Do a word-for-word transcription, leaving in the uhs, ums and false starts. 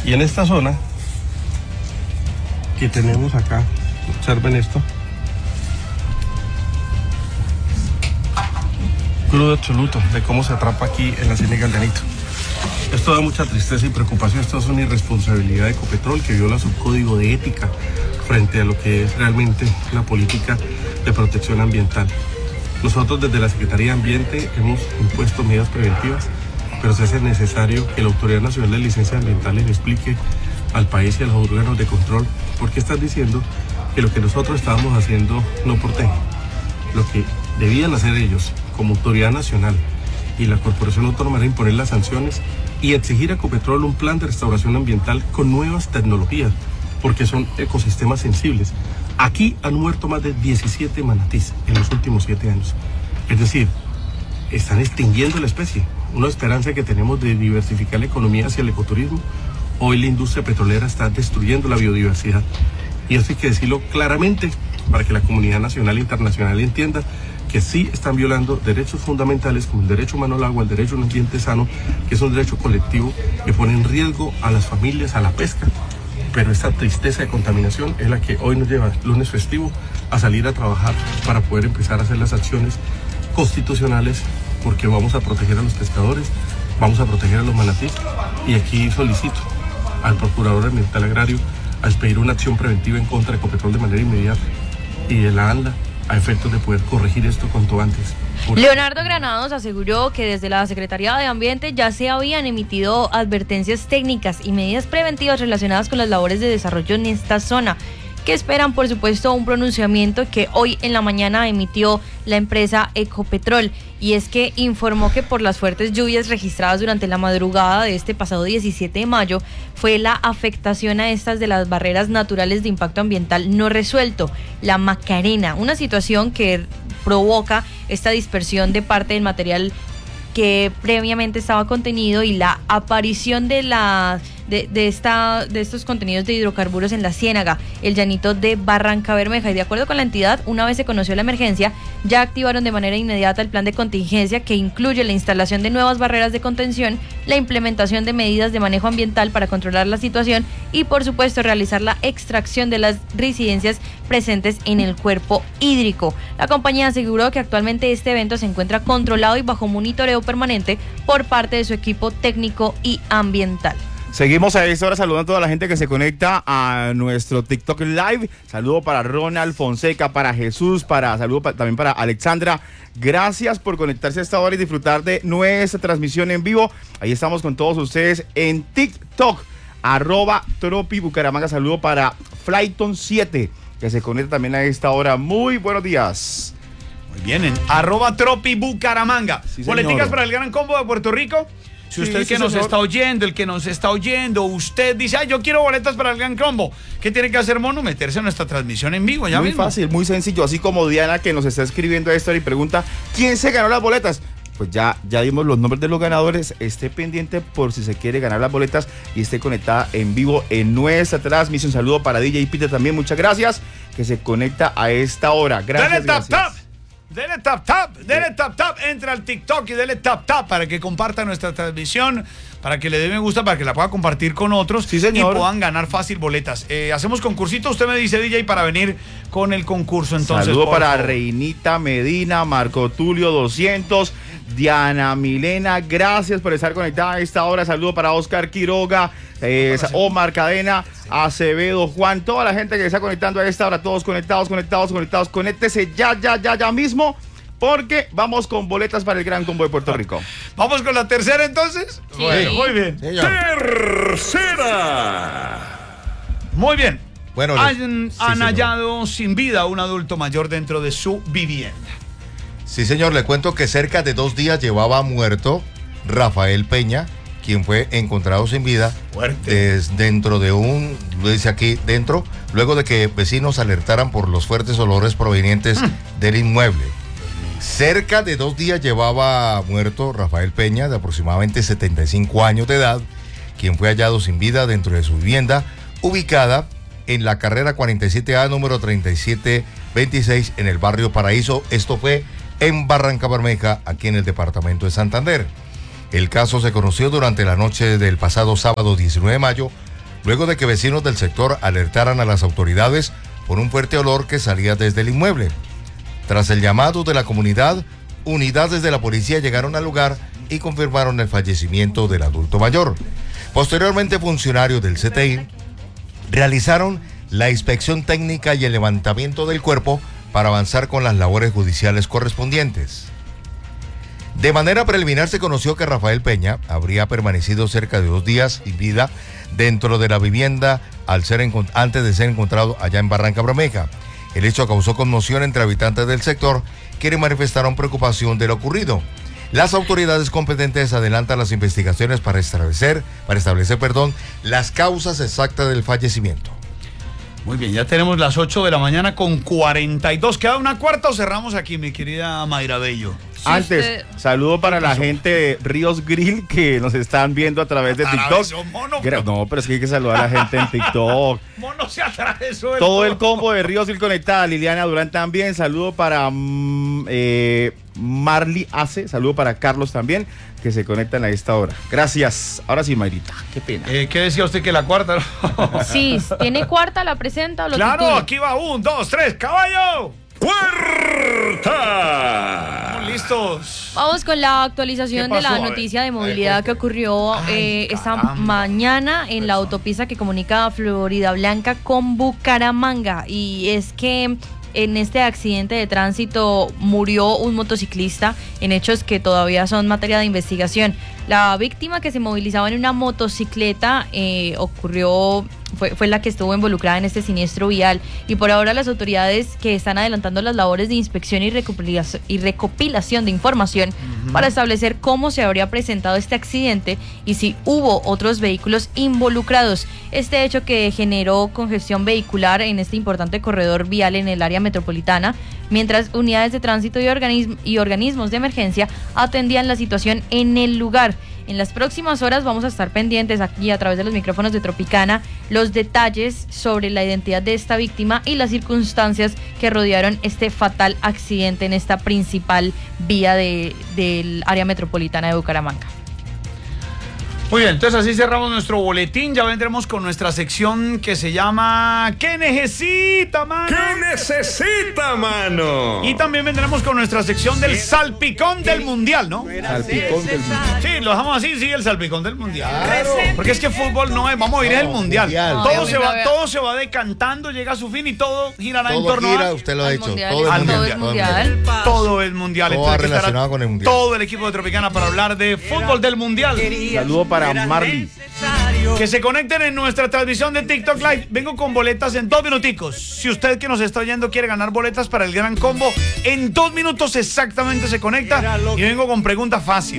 Y en esta zona que tenemos acá, observen esto, crudo absoluto de cómo se atrapa aquí en la Ciénaga del Llanito. Esto da mucha tristeza y preocupación. Esto es una irresponsabilidad de Ecopetrol que viola su código de ética frente a lo que es realmente la política de protección ambiental. Nosotros desde la Secretaría de Ambiente hemos impuesto medidas preventivas, pero se hace necesario que la Autoridad Nacional de Licencias Ambientales le explique al país y a los órganos de control por qué están diciendo que lo que nosotros estábamos haciendo no protege. Lo que debían hacer ellos como Autoridad Nacional y la Corporación Autónoma era imponer las sanciones y exigir a Ecopetrol un plan de restauración ambiental con nuevas tecnologías, porque son ecosistemas sensibles. Aquí han muerto más de diecisiete manatís en los últimos siete años. Es decir, están extinguiendo la especie. Una esperanza que tenemos de diversificar la economía hacia el ecoturismo. Hoy la industria petrolera está destruyendo la biodiversidad. Y eso hay que decirlo claramente para que la comunidad nacional e internacional entienda que sí están violando derechos fundamentales como el derecho humano al agua, el derecho a un ambiente sano, que es un derecho colectivo que pone en riesgo a las familias, a la pesca. Pero esta tristeza de contaminación es la que hoy nos lleva, lunes festivo, a salir a trabajar para poder empezar a hacer las acciones constitucionales, porque vamos a proteger a los pescadores, vamos a proteger a los manatís, y aquí solicito al Procurador Ambiental Agrario a expedir una acción preventiva en contra de Ecopetrol de manera inmediata y de la ANLA a efectos de poder corregir esto cuanto antes. Por... Leonardo Granados aseguró que desde la Secretaría de Ambiente ya se habían emitido advertencias técnicas y medidas preventivas relacionadas con las labores de desarrollo en esta zona, que esperan por supuesto un pronunciamiento que hoy en la mañana emitió la empresa Ecopetrol, y es que informó que por las fuertes lluvias registradas durante la madrugada de este pasado diecisiete de mayo fue la afectación a estas de las barreras naturales de impacto ambiental no resuelto, la Macarena, una situación que provoca esta dispersión de parte del material que previamente estaba contenido y la aparición de la de, de esta de estos contenidos de hidrocarburos en la ciénaga, el llanito de Barranca Bermeja. Y de acuerdo con la entidad, una vez se conoció la emergencia, ya activaron de manera inmediata el plan de contingencia, que incluye la instalación de nuevas barreras de contención, la implementación de medidas de manejo ambiental para controlar la situación y por supuesto realizar la extracción de las residencias presentes en el cuerpo hídrico. La compañía aseguró que actualmente este evento se encuentra controlado y bajo monitoreo permanente por parte de su equipo técnico y ambiental. Seguimos a esta hora saludando a toda la gente que se conecta a nuestro TikTok Live. Saludo para Ronald Fonseca, para Jesús, para saludo para, también para Alexandra. Gracias por conectarse a esta hora y disfrutar de nuestra transmisión en vivo. Ahí estamos con todos ustedes en TikTok, arroba Tropi Bucaramanga. Saludo para Flyton siete, que se conecta también a esta hora. Muy buenos días. Muy bien, en arroba Tropi Bucaramanga. Sí, ¿Boleticas para el Gran Combo de Puerto Rico? Si usted sí, que sí, nos señor. está oyendo, el que nos está oyendo, usted dice, ay, yo quiero boletas para el Gran Combo, ¿qué tiene que hacer, mono? Meterse en nuestra transmisión en vivo ya Muy mismo. fácil, muy sencillo, así como Diana, que nos está escribiendo esto y pregunta, ¿quién se ganó las boletas? Pues ya, ya dimos los nombres de los ganadores. Esté pendiente por si se quiere ganar las boletas y esté conectada en vivo en nuestra transmisión. Saludo para D J Peter también, muchas gracias, que se conecta a esta hora. Gracias, Dale tap, gracias. tap. Dele tap tap, dele tap tap, entra al TikTok y dele tap tap para que comparta nuestra transmisión, para que le dé me gusta, para que la pueda compartir con otros, sí, señor, y puedan ganar fácil boletas. Eh, hacemos concursito, usted me dice, D J, para venir con el concurso. Entonces, saludo para favor. Reinita Medina, Marco Tulio doscientos, Diana Milena, gracias por estar conectada a esta hora. Saludo para Oscar Quiroga, eh, Omar Cadena, Acevedo, Juan, toda la gente que se está conectando a esta hora, todos conectados, conectados, conectados, conéctese ya, ya, ya, ya mismo, porque vamos con boletas para el Gran Combo de Puerto Rico. ¿Vamos con la tercera entonces? Sí. Bueno, muy bien. Señor. Tercera. Muy bien. Bueno, han, sí, han señor. hallado sin vida a un adulto mayor dentro de su vivienda. Sí, señor, le cuento que cerca de dos días llevaba muerto Rafael Peña, quien fue encontrado sin vida. Fuerte. Des, dentro de un, lo dice aquí, dentro, luego de que vecinos alertaran por los fuertes olores provenientes mm. del inmueble. Cerca de dos días llevaba muerto Rafael Peña, de aproximadamente setenta y cinco años de edad, quien fue hallado sin vida dentro de su vivienda, ubicada en la carrera cuarenta y siete A, número treinta y siete veintiséis, en el barrio Paraíso. Esto fue en Barranca Bermeja, aquí en el departamento de Santander. El caso se conoció durante la noche del pasado sábado diecinueve de mayo luego de que vecinos del sector alertaran a las autoridades por un fuerte olor que salía desde el inmueble. Tras el llamado de la comunidad, unidades de la policía llegaron al lugar y confirmaron el fallecimiento del adulto mayor. Posteriormente, funcionarios del C T I realizaron la inspección técnica y el levantamiento del cuerpo para avanzar con las labores judiciales correspondientes. De manera preliminar se conoció que Rafael Peña habría permanecido cerca de dos días sin vida dentro de la vivienda al ser encont- antes de ser encontrado allá en Barranca Bermeja. El hecho causó conmoción entre habitantes del sector, quienes manifestaron preocupación de lo ocurrido. Las autoridades competentes adelantan las investigaciones para establecer, para establecer, perdón, las causas exactas del fallecimiento. Muy bien, ya tenemos las ocho de la mañana con cuarenta y dos. ¿Queda una cuarta o cerramos aquí, mi querida Mayra Bello? Sí, Antes, usted... saludo para la gente de Ríos Grill que nos están viendo a través de TikTok. Mono, Gra- no, pero es que hay que saludar a la gente en TikTok. mono se atravesó el Todo el mono. combo de Ríos Grill conectada. Liliana Durán también. Saludo para mm, eh, Marley Ace. Saludo para Carlos también, que se conectan a esta hora. Gracias. Ahora sí, Mayrita. Qué pena. Eh, ¿Qué decía usted que la cuarta? Sí, ¿tiene cuarta? ¿La presenta o lo Claro, titula? aquí va un, dos, tres, caballo. ¡Puerta! Estamos listos. Vamos con la actualización ¿Qué de la pasó? A ver. noticia de movilidad que ocurrió eh, esta caramba. mañana en la autopista que comunica Florida Blanca con Bucaramanga. Y es que en este accidente de tránsito murió un motociclista en hechos que todavía son materia de investigación. La víctima, que se movilizaba en una motocicleta, eh, ocurrió, fue, fue la que estuvo involucrada en este siniestro vial. Y por ahora las autoridades que están adelantando las labores de inspección y recopilación, y recopilación de información uh-huh. para establecer cómo se habría presentado este accidente y si hubo otros vehículos involucrados. Este hecho, que generó congestión vehicular en este importante corredor vial en el área metropolitana, mientras unidades de tránsito y, organism- y organismos de emergencia atendían la situación en el lugar. En las próximas horas vamos a estar pendientes aquí a través de los micrófonos de Tropicana los detalles sobre la identidad de esta víctima y las circunstancias que rodearon este fatal accidente en esta principal vía de, del área metropolitana de Bucaramanga. Muy bien, entonces así cerramos nuestro boletín. Ya vendremos con nuestra sección que se llama ¿Qué necesita, mano? ¿Qué necesita, mano? Y también vendremos con nuestra sección del salpicón del mundial, ¿no? Salpicón del mundo. Sí, lo dejamos así, sí, el salpicón del mundial. Claro. Porque es que fútbol no es, vamos a ir No, al mundial. mundial. Todo, No, se no, va, no. todo se va decantando, llega a su fin y todo girará en Todo torno gira, a... usted lo ha al dicho. mundial, Todo todo es es mundial. mundial. Todo es mundial. Todo Entonces, que estará relacionado con el mundial. todo el equipo de Tropicana para hablar de fútbol del mundial. Saludo para Marley. Que se conecten en nuestra transmisión de TikTok Live. Vengo con boletas en dos minuticos. Si usted que nos está oyendo quiere ganar boletas para el gran combo, en dos minutos exactamente se conecta y vengo con pregunta fácil.